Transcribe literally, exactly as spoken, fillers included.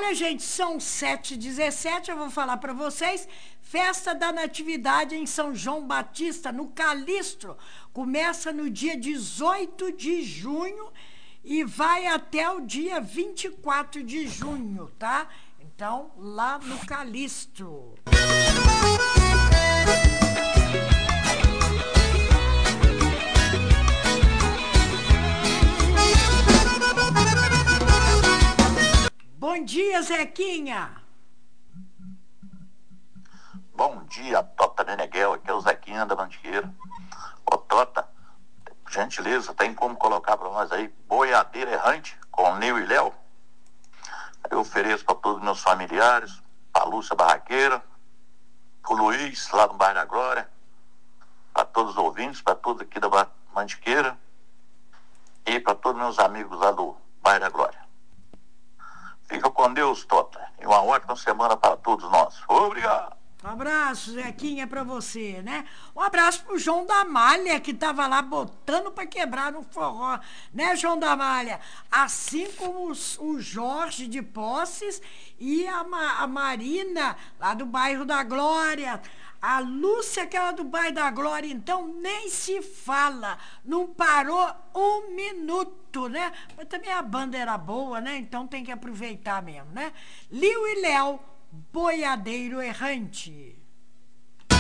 Olha, gente, são sete e dezessete, eu vou falar para vocês. Festa da Natividade em São João Batista, no Calistro. Começa no dia dezoito de junho e vai até o dia vinte e quatro de junho, tá? Então, lá no Calistro. Bom dia, Zequinha. Bom dia, Tota Meneghel, aqui é o Zequinha da Mantiqueira. Ô, Tota, por gentileza, tem como colocar para nós aí Boiadeira Errante com Nil e Léo? Eu ofereço para todos os meus familiares, para a Lúcia Barraqueira, para o Luiz, lá no bairro da Glória, para todos os ouvintes, para todos aqui da Mantiqueira e para todos meus amigos lá do bairro da Glória. Fica com Deus, Tota, e uma ótima semana para todos nós. Obrigado! Um abraço, Zequinha, pra você, né? Um abraço pro João da Malha, que tava lá botando pra quebrar no forró, né, João da Malha? Assim como os, o Jorge de Posses e a, Ma, a Marina, lá do bairro da Glória. A Lúcia, aquela do bairro da Glória, então, nem se fala. Não parou um minuto, né? Mas também a banda era boa, né? Então tem que aproveitar mesmo, né? Liu e Léo, Boiadeiro Errante.